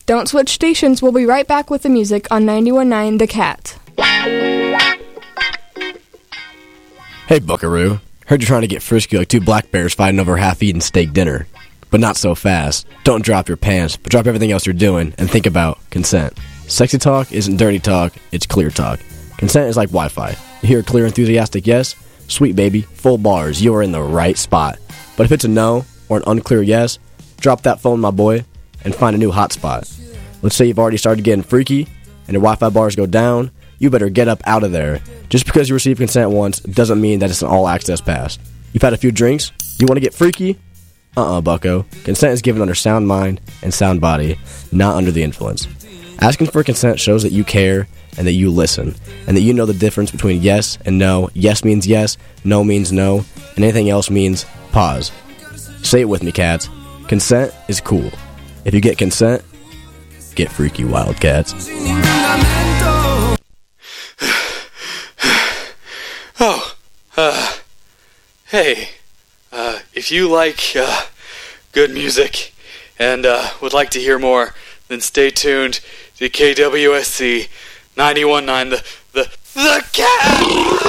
Don't switch stations. We'll be right back with the music on 91.9 The Cat. Hey, Buckaroo. Heard you're trying to get frisky like two black bears fighting over half-eaten steak dinner. But not so fast. Don't drop your pants, but drop everything else you're doing and think about consent. Sexy talk isn't dirty talk, it's clear talk. Consent is like Wi-Fi. You hear a clear, enthusiastic yes? Sweet baby, full bars, you're in the right spot. But if it's a no, or an unclear yes, drop that phone, my boy, and find a new hotspot. Let's say you've already started getting freaky, and your Wi-Fi bars go down, you better get up out of there. Just because you received consent once doesn't mean that it's an all-access pass. You've had a few drinks? You want to get freaky? Bucko. Consent is given under sound mind and sound body, not under the influence. Asking for consent shows that you care and that you listen, and that you know the difference between yes and no. Yes means yes, no means no, and anything else means pause. Say it with me, cats. Consent is cool. If you get consent, get freaky, wildcats. Hey, if you like good music and would like to hear more, then stay tuned to KWSC 91.9 The Cat!